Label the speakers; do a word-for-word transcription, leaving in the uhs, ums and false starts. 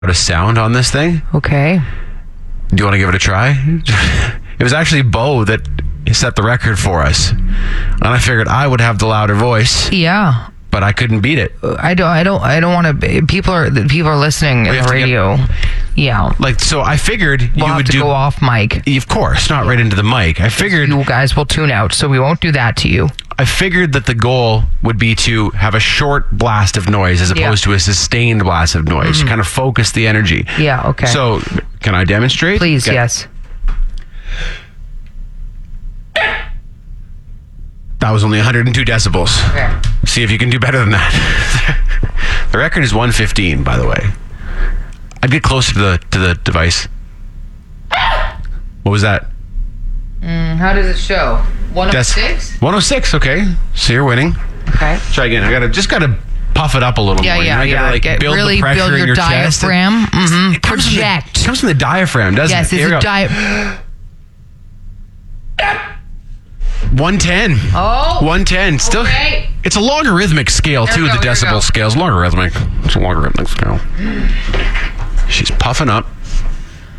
Speaker 1: a sound on this thing.
Speaker 2: Okay.
Speaker 1: Do you want to give it a try? It was actually Bo that set the record for us. And I figured I would have the louder voice.
Speaker 2: Yeah.
Speaker 1: But I couldn't beat it.
Speaker 2: I don't. I don't. I don't want to. People are. People are listening in the radio. Get, yeah.
Speaker 1: Like so, I figured
Speaker 2: we'll
Speaker 1: you
Speaker 2: have
Speaker 1: would
Speaker 2: to
Speaker 1: do,
Speaker 2: go off mic.
Speaker 1: Of course, not right into the mic. I figured
Speaker 2: you guys will tune out, so we won't do that to you.
Speaker 1: I figured that the goal would be to have a short blast of noise as opposed yeah. to a sustained blast of noise. Mm-hmm. Kind of focus the energy.
Speaker 2: Yeah. Okay.
Speaker 1: So, can I demonstrate?
Speaker 2: Please.
Speaker 1: Okay.
Speaker 2: Yes.
Speaker 1: That was only one hundred two decibels.
Speaker 2: Okay.
Speaker 1: See if you can do better than that. The record is one fifteen, by the way. I'd get closer to the to the device. What was that?
Speaker 2: Mm, how does it show? one oh six?
Speaker 1: one oh six, okay. So you're winning.
Speaker 2: Okay.
Speaker 1: Try again. I gotta just gotta puff it up a little
Speaker 2: yeah,
Speaker 1: more.
Speaker 2: Yeah,
Speaker 1: you know?
Speaker 2: yeah,
Speaker 1: gotta, like,
Speaker 2: Get,
Speaker 1: build
Speaker 2: really
Speaker 1: the pressure
Speaker 2: build your,
Speaker 1: in your
Speaker 2: diaphragm.
Speaker 1: chest.
Speaker 2: Mm-hmm.
Speaker 1: It comes
Speaker 2: Project.
Speaker 1: From the, it comes from the diaphragm, doesn't
Speaker 2: yes,
Speaker 1: it?
Speaker 2: Yes, it's a diaphragm.
Speaker 1: one ten.
Speaker 2: Oh.
Speaker 1: one ten. Still,
Speaker 2: okay.
Speaker 1: It's a logarithmic scale,
Speaker 2: there
Speaker 1: too.
Speaker 2: Go,
Speaker 1: the decibel scale is logarithmic. It's a logarithmic scale. She's puffing up.